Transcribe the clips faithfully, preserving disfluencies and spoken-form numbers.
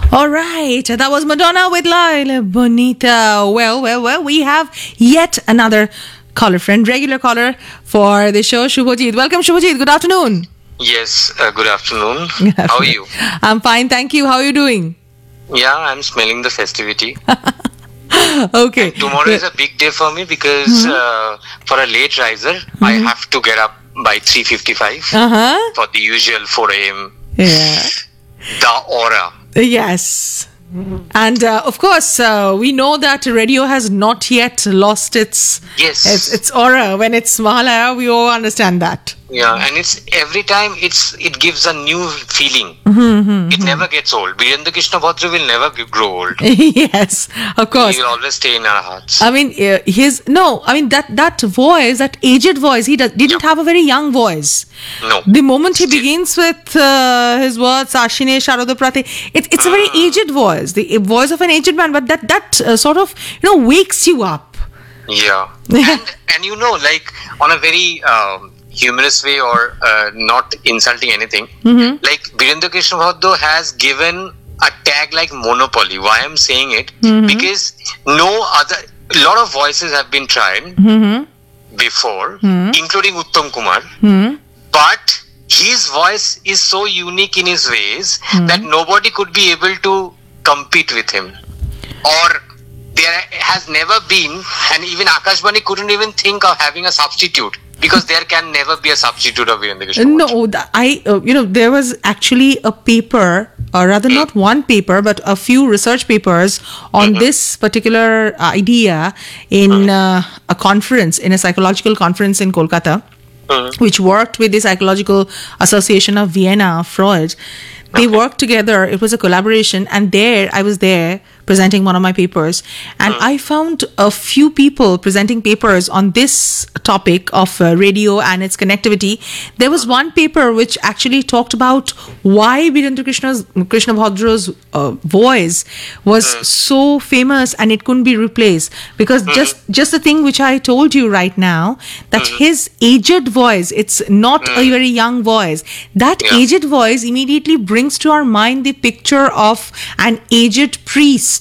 All right, that was Madonna with La Bonita. Well, well, well, we have yet another caller friend, regular caller for the show, Shubhajit. Welcome, Shubhajit. Good afternoon. Yes, uh, good afternoon. How are you? I'm fine, thank you. How are you doing? Yeah, I'm smelling the festivity. Okay. And tomorrow is a big day for me because mm-hmm. uh, for a late riser, mm-hmm. I have to get up by three fifty-five uh-huh. for the usual four a.m. Yeah. The aura. Yes. And uh, of course, uh, we know that radio has not yet lost its, yes. its its aura. When it's Mahalaya, we all understand that. Yeah, and it's every time it's it gives a new feeling. Mm-hmm, it never gets old. Virendra Krishna Bhadra will never g- grow old. Yes, of course. He will always stay in our hearts. I mean, uh, his no. I mean that that voice, that aged voice. He does, didn't yeah. have a very young voice. No. The moment he Still. begins with uh, his words, Ashine Sharada Prate, it's it's mm. a very aged voice. The voice of an aged man, but that that uh, sort of you know wakes you up. Yeah, and and you know, like on a very. Um, humorous way or uh, not insulting anything, mm-hmm. like Virendra Krishna Bhadra has given a tag like monopoly. Why I'm saying it? Mm-hmm. Because no other, a lot of voices have been tried mm-hmm. before, mm-hmm. including Uttam Kumar, mm-hmm. but his voice is so unique in his ways mm-hmm. that nobody could be able to compete with him. Or there has never been, and even Akashvani couldn't even think of having a substitute. Because there can never be a substitute of Virendra Krishna Bhadra. No, the, I, uh, you know, there was actually a paper, or rather not one paper, but a few research papers on mm-hmm. this particular idea in mm-hmm. uh, a conference, in a psychological conference in Kolkata, mm-hmm. which worked with the Psychological Association of Vienna, Freud. They okay. worked together. It was a collaboration. And there, I was there presenting one of my papers. And mm. I found a few people presenting papers on this topic of uh, radio and its connectivity. There was one paper which actually talked about why Virendra Krishna's, Krishna Bhadra's uh, voice was mm. so famous and it couldn't be replaced. Because mm. just, just the thing which I told you right now, that mm. his aged voice, it's not mm. a very young voice. That yeah. aged voice immediately brings to our mind the picture of an aged priest.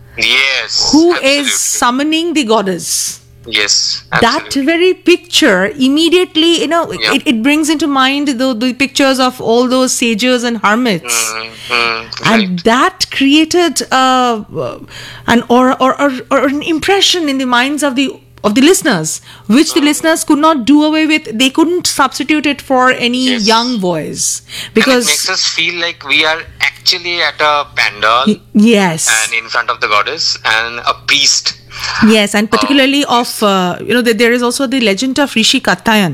Yes. Who absolutely. is summoning the goddess. Yes. That Absolutely. very picture immediately, you know, yeah. it, it brings into mind the, the pictures of all those sages and hermits. Mm, mm, and right. that created uh, an or, or, or, or an impression in the minds of the of the listeners, which mm. the listeners could not do away with. They couldn't substitute it for any yes. young voice. Because and it makes us feel like we are actually at a pandal. Y- yes. And in front of the goddess and a priest. Yes, and particularly uh, of, uh, you know, there is also the legend of Rishi Kattayan.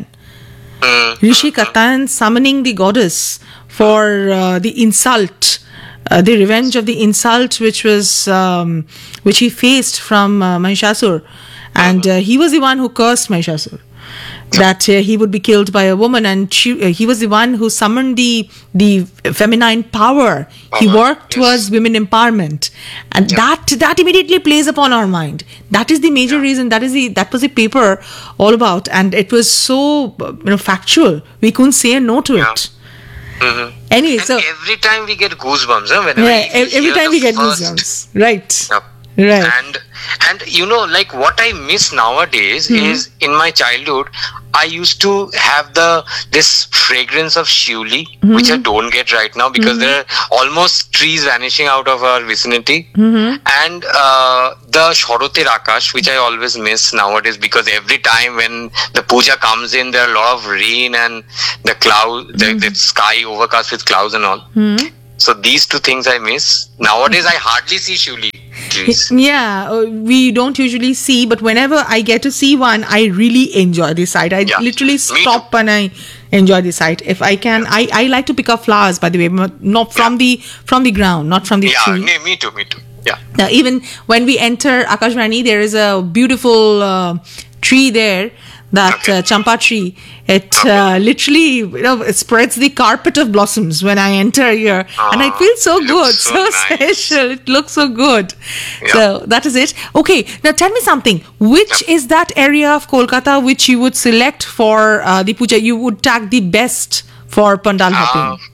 Mm, Rishi mm, Kattayan summoning the goddess for uh, the insult. Uh, the revenge of the insult which was um, which he faced from uh, Mahishasur. And uh, he was the one who cursed Mahishasur, that uh, he would be killed by a woman, and she, uh, he was the one who summoned the the feminine power. power he worked yes. towards women empowerment, and yeah. that that immediately plays upon our mind. That is the major yeah. reason. That is the that was the paper all about, and it was so you know factual. We couldn't say a no to yeah. it. Mm-hmm. Anyway, and so every time we get goosebumps, huh, whenever yeah, we every time we get first, goosebumps, right? Yep. Right. And and you know, like what I miss nowadays mm-hmm. is in my childhood, I used to have the this fragrance of Shivli, mm-hmm. which I don't get right now because mm-hmm. there are almost trees vanishing out of our vicinity, mm-hmm. and uh, the Shoroter Akash, which I always miss nowadays because every time when the puja comes in, there are a lot of rain and the cloud, mm-hmm. the, the sky overcast with clouds and all. Mm-hmm. So these two things I miss. Nowadays, I hardly see Shivli trees. Yeah, uh, we don't usually see, but whenever I get to see one, I really enjoy the sight. I yeah, literally stop and I enjoy the sight. If I can, yeah. I, I like to pick up flowers, by the way, but not from yeah. the from the ground, not from the yeah, tree. Yeah, me too, me too. Yeah. Now, even when we enter Akashvani, there is a beautiful uh, tree there. That okay. uh, champa tree, it okay. uh, literally, you know, it spreads the carpet of blossoms when I enter here, oh, and I feel so good, so, so nice. special. It looks so good. Yeah. So that is it. Okay, now tell me something. Which yeah. is that area of Kolkata which you would select for uh, the puja? You would tag the best for pandal hopping. Uh,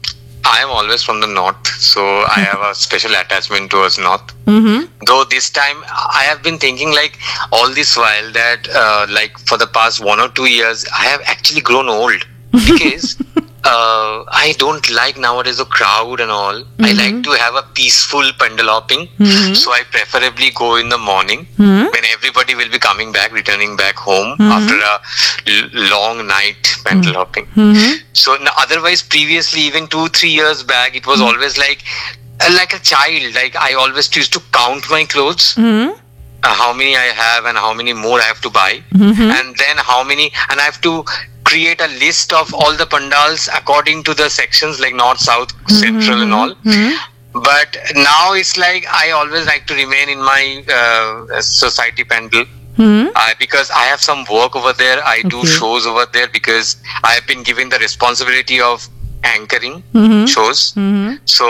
I am always from the north, so I have a special attachment towards north. Mm-hmm. Though this time I have been thinking like all this while that uh, like for the past one or two years I have actually grown old because uh, I don't like nowadays the crowd and all. Mm-hmm. I like to have a peaceful pendle hopping. Mm-hmm. So I preferably go in the morning mm-hmm. when everybody will be coming back, returning back home mm-hmm. after a l- long night pendle mm-hmm. hopping. Mm-hmm. So now, otherwise previously even two, three years back, it was mm-hmm. always like, uh, like a child. Like I always used to count my clothes. Mm-hmm. Uh, how many I have and how many more I have to buy. Mm-hmm. And then how many, and I have to create a list of all the pandals according to the sections like north, south, mm-hmm. central and all. Mm-hmm. But now it's like I always like to remain in my uh, society pandal. Mm-hmm. Uh, because I have some work over there. I okay. do shows over there because I have been given the responsibility of anchoring mm-hmm. shows. Mm-hmm. So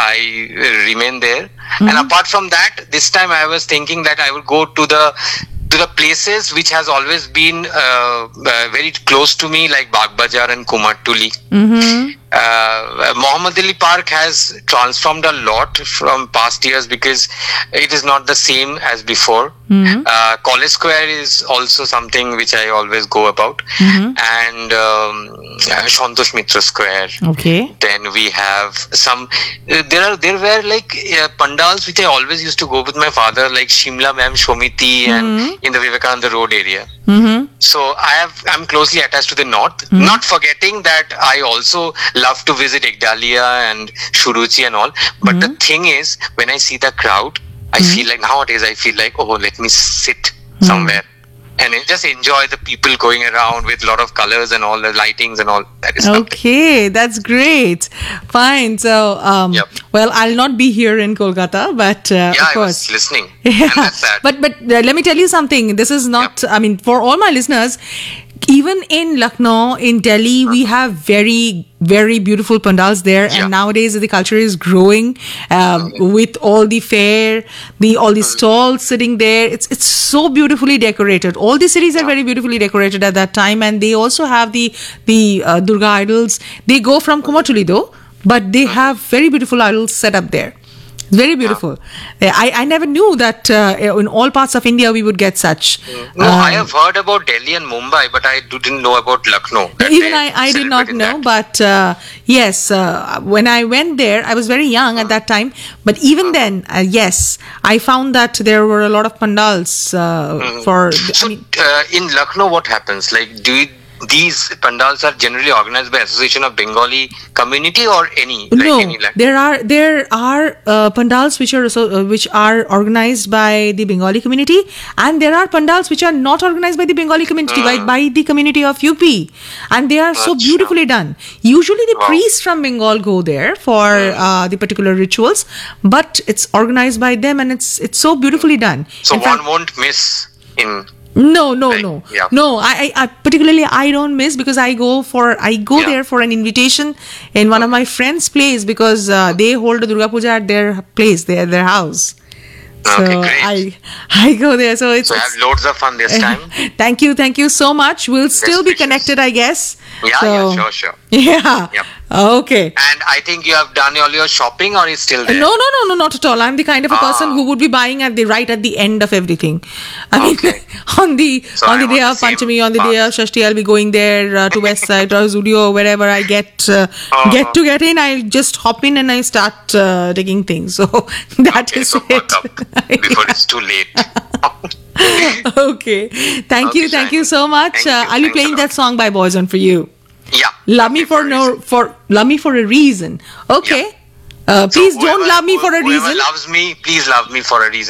I uh, remain there. Mm-hmm. And apart from that, this time I was thinking that I would go to the to the places which has always been uh, uh, very close to me, like Bagh Bazaar and Kumartuli. Mm-hmm. Uh, Muhammad Ali Park has transformed a lot from past years because it is not the same as before. Mm-hmm. Uh, College Square is also something which I always go about. Mm-hmm. And um, uh, Santosh Mitra Square. Okay. Then we have some, uh, there are, there were like uh, pandals which I always used to go with my father, like Shimla Ma'am Shomiti mm-hmm. and in the Vivekananda Road area. Mm-hmm. So I have, I'm closely attached to the north, mm-hmm. not forgetting that I also love to visit Igdalia and Shuruchi and all. But mm-hmm. the thing is, when I see the crowd, I mm-hmm. feel like nowadays I feel like, oh, let me sit mm-hmm. somewhere and just enjoy the people going around with a lot of colors and all the lightings and all. That is okay, something. That's great. Fine. So, um, yep. well, I'll not be here in Kolkata, but uh, yeah, of course. I was listening. Yeah. And that's that. But but uh, let me tell you something. This is not. Yep. I mean, for all my listeners, even in Lucknow, in Delhi, we have very, very beautiful pandals there. Yeah. And nowadays, the culture is growing um, okay. with all the fair, the all the stalls sitting there. It's it's so beautifully decorated. All the cities are very beautifully decorated at that time, and they also have the the uh, Durga idols. They go from Kumartuli though, but they have very beautiful idols set up there. Very beautiful. Yeah. I, I never knew that uh, in all parts of India we would get such. Mm. No, um, I have heard about Delhi and Mumbai, but I didn't know about Lucknow. Even I, I did not know, that. but uh, yes, uh, when I went there, I was very young mm. at that time. But even mm. then, uh, yes, I found that there were a lot of pandals uh, mm. for. So, I mean, uh, in Lucknow, what happens? Like, do you? These pandals are generally organized by Association of Bengali Community or any? Like no, any like? there are there are uh, pandals which are so, uh, which are organized by the Bengali community, and there are pandals which are not organized by the Bengali community, mm. by, by the community of U P, and they are so Achha. beautifully done. Usually, the wow. priests from Bengal go there for mm. uh, the particular rituals, but it's organized by them, and it's it's so beautifully done. So in one fact, won't miss in. No, no, like, no, yeah. no. I, I, I particularly I don't miss because I go for I go yeah. there for an invitation in one okay. of my friends' place because uh, they hold a Durga Puja at their place, their their house. So okay, great. I I go there. So it's. So I have loads of fun this time. Thank you, thank you so much. We'll still be connected, I guess. Yeah, so, yeah, sure, sure. Yeah. Yep. Okay. And I think you have done all your shopping, or is still there? No, no, no, no, not at all. I'm the kind of a ah. person who would be buying at the right at the end of everything. I okay. mean, on the so on the I'm day on of the Panchami, on the path. day of Shashti, I'll be going there uh, to West Side or Zudio, wherever I get uh, uh-huh. get to get in. I'll just hop in and I start uh, taking things. So that okay, is so it. Up before yeah. it's too late. Okay. Thank okay, you, thank you so much. Thank Uh, you. I'll be Thanks playing that song by Boyzone for you. Yeah. Love me for, for no for love me for a reason. Okay. Yeah. Uh, please so whoever, don't love me for a whoever reason. Loves me, please love me for a reason.